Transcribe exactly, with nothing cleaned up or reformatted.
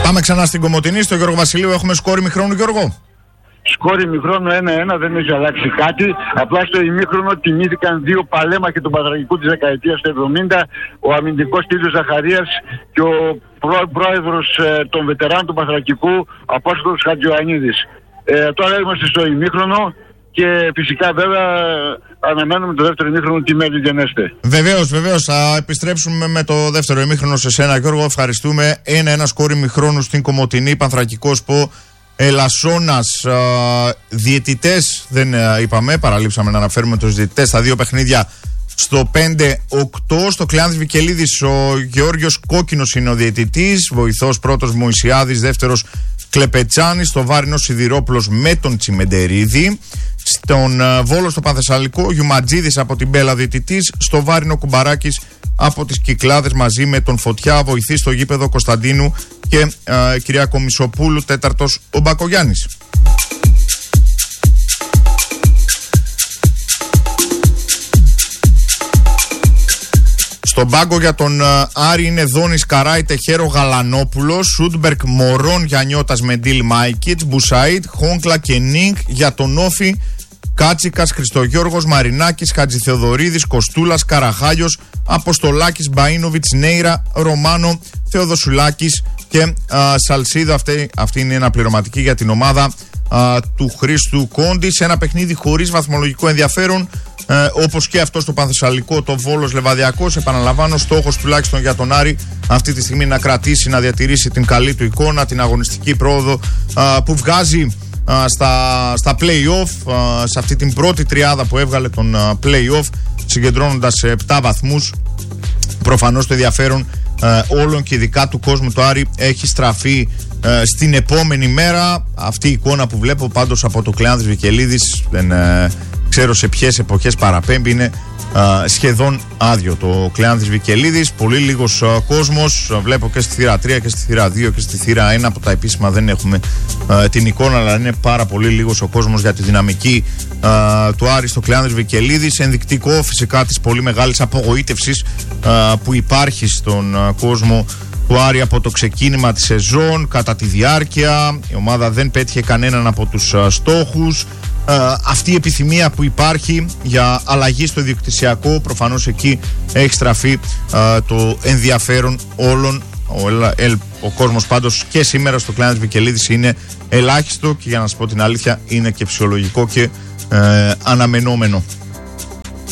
Πάμε ξανά στην Κομοτηνή, στο Γιώργο Βασιλείου. Έχουμε σκόρ ημιχρόνου, Γιώργο. Σκόρ ημιχρόνου ένα ένα, δεν έχει αλλάξει κάτι. Απλά στο ημίχρονο τιμήθηκαν δύο παλέμαχοι του Πανθρακικού της δεκαετίας του εβδομήντα, ο αμυντικός Τίλιος Ζαχαρίας και ο πρό, πρόεδρος ε, των βετεράνων του Πανθρακικού, Απόστολος Χατζιωαννίδης. Ε, τώρα είμαστε στο ημίχρονο και φυσικά βέβαια αναμένουμε το δεύτερο ημίχρονο τι μέλη γενέστε. Βεβαίως, βεβαίως. Θα επιστρέψουμε με το δεύτερο ημίχρονο σε σένα, Γιώργο. Ευχαριστούμε. ένα ένα σκόρ ημιχρόνου στην Κομοτηνή, Πανθρακικός Πο. Ελασσόνας, διαιτητές δεν α, είπαμε, παραλείψαμε να αναφέρουμε τους διαιτητές στα δύο παιχνίδια. Στο πέντε οκτώ, στο Κλεάνθης Βικελίδης, ο Γεώργιος Κόκκινος είναι ο διαιτητής, βοηθός πρώτος Μωυσιάδης, δεύτερος Κλεπετσάνης, στο Βάρινο Σιδηρόπουλος με τον Τσιμεντερίδη, στον uh, Βόλο στο Πανθεσσαλικό, Γιουμαντζίδης από την Μπέλα διαιτητής, στο Βάρινο Κουμπαράκης από τις Κυκλάδες μαζί με τον Φωτιά, βοηθή στο γήπεδο Κωνσταντίνου και uh, κυρία Κομισοπούλου, τέταρτος ο Μπακογιάννης. Στον πάγκο για τον uh, Άρη είναι Δόνης Καράι, Τεχέρο Γαλανόπουλος, Σούντμπερκ Μωρόν, Γιαννιώτας Μεντίλ Μάικιτς, Μπουσαΐτ, Χόγκλα και Νίνκ. Για τον Όφη, Κάτσικας, Χριστογιώργος, Μαρινάκης, Χατζηθεοδωρίδης, Κοστούλας, Καραχάλιος, Αποστολάκης, Μπαΐνοβιτς, Νέιρα, Ρωμάνο, Θεοδοσουλάκης και α, Σαλσίδο. Αυτή, αυτή είναι ένα πληρωματική για την ομάδα α, του Χρήστου Κόντι, σε ένα παιχνίδι χωρίς βαθμολογικό ενδιαφέρον, ε, όπως και αυτό στο Πανθεσσαλικό, το Βόλος Λεβαδιακός. Επαναλαμβάνω, στόχος τουλάχιστον για τον Άρη αυτή τη στιγμή να κρατήσει, να διατηρήσει την καλή του εικόνα, την αγωνιστική πρόοδο α, που βγάζει α, στα, στα play-off, α, σε αυτή την πρώτη τριάδα που έβγαλε τον α, play-off, συγκεντρώνοντας επτά βαθμούς. Προφανώς το ενδιαφέρον ε, όλων και ειδικά του κόσμου του Άρη έχει στραφεί ε, στην επόμενη μέρα. Αυτή η εικόνα που βλέπω πάντως από το Κλεάνθης Βικελίδης, δεν ε, ξέρω σε ποιες εποχές παραπέμπει, είναι ε, σχεδόν άδειο το Κλεάνθης Βικελίδης. Πολύ λίγος ε, κόσμος. Βλέπω και στη θύρα τρία και στη θύρα δύο και στη θύρα ένα από τα επίσημα δεν έχουμε ε, την εικόνα, αλλά είναι πάρα πολύ λίγος ο κόσμος για τη δυναμική ε, του Άρη στο Κλεάνθης Βικελίδης. Ενδεικτικό φυσικά της πολύ μεγάλης απογοήτευσης ε, που υπάρχει στον ε, κόσμο του Άρη από το ξεκίνημα της σεζόν. Κατά τη διάρκεια η ομάδα δεν πέτυχε κανέναν από τους uh, στόχους. Uh, αυτή η επιθυμία που υπάρχει για αλλαγή στο ιδιοκτησιακό, προφανώς εκεί έχει στραφεί uh, το ενδιαφέρον όλων. Ο, ο, ο κόσμος πάντως και σήμερα στο Κλεάνθης Βικελίδης είναι ελάχιστο και για να σας πω την αλήθεια είναι και φυσιολογικό και uh, αναμενόμενο.